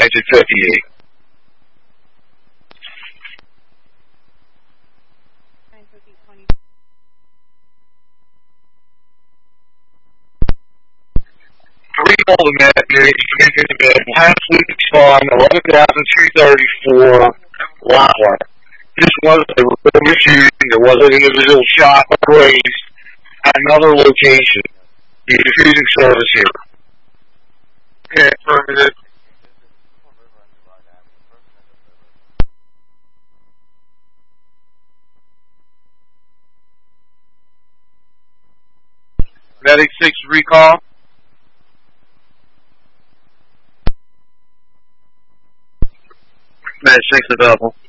exit 58. Recall the net, last week's fund, 11,234 lot line. This was a regular shooting. There was an individual shot raised at another location. The diffusing service here. Okay, affirmative. Medic 6 recall. Medic 6 available.